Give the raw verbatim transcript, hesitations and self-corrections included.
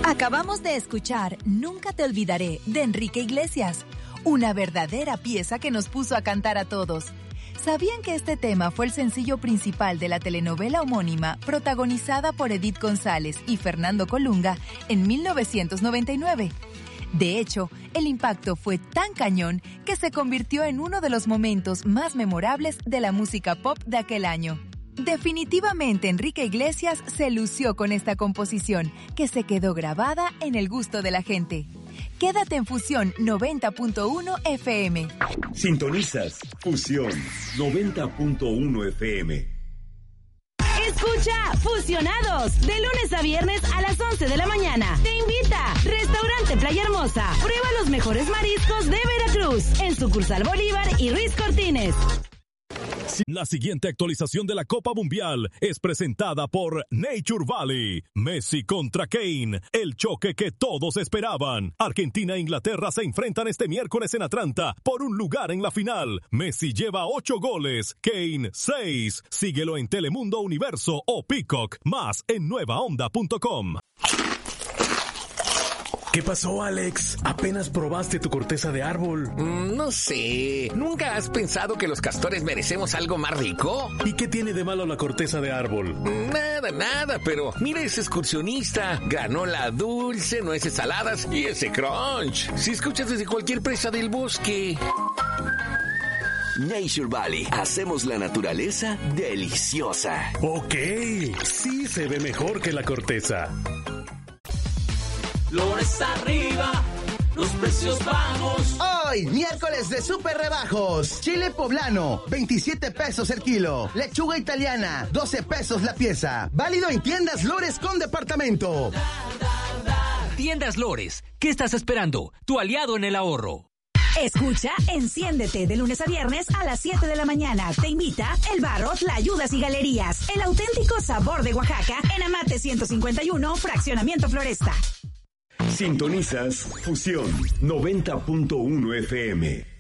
Acabamos de escuchar Nunca te olvidaré de Enrique Iglesias, una verdadera pieza que nos puso a cantar a todos. ¿Sabían que este tema fue el sencillo principal de la telenovela homónima protagonizada por Edith González y Fernando Colunga en mil novecientos noventa y nueve? De hecho, el impacto fue tan cañón que se convirtió en uno de los momentos más memorables de la música pop de aquel año. Definitivamente Enrique Iglesias se lució con esta composición, que se quedó grabada en el gusto de la gente. Quédate en Fusión noventa punto uno F M. Sintonizas Fusión noventa punto uno F M. Escucha Fusionados de lunes a viernes a las once de la mañana. Te invita Restaurante Playa Hermosa. Prueba los mejores mariscos de Veracruz en sucursal Bolívar y Ruiz Cortines. La siguiente actualización de la Copa Mundial es presentada por Nature Valley. Messi contra Kane, el choque que todos esperaban. Argentina e Inglaterra se enfrentan este miércoles en Atlanta por un lugar en la final. Messi lleva ocho goles, Kane seis. Síguelo en Telemundo Universo o Peacock, más en nueva onda punto com. ¿Qué pasó, Alex? ¿Apenas probaste tu corteza de árbol? Mm, no sé. ¿Nunca has pensado que los castores merecemos algo más rico? ¿Y qué tiene de malo la corteza de árbol? Nada, nada, pero mira ese excursionista. Granola dulce, nueces saladas y ese crunch. Si escuchas desde cualquier presa del bosque. Nature Valley. Hacemos la naturaleza deliciosa. Ok, sí se ve mejor que la corteza. Flores arriba, los precios bajos. Hoy, miércoles de super rebajos. Chile poblano, veintisiete pesos el kilo. Lechuga italiana, doce pesos la pieza. Válido en tiendas Lores con departamento. Tiendas Lores, ¿qué estás esperando? Tu aliado en el ahorro. Escucha Enciéndete de lunes a viernes a las siete de la mañana. Te invita El Barro, Tlayudas y Galerías. El auténtico sabor de Oaxaca en Amate ciento cincuenta y uno, Fraccionamiento Floresta. Sintonizas Fusión noventa punto uno F M.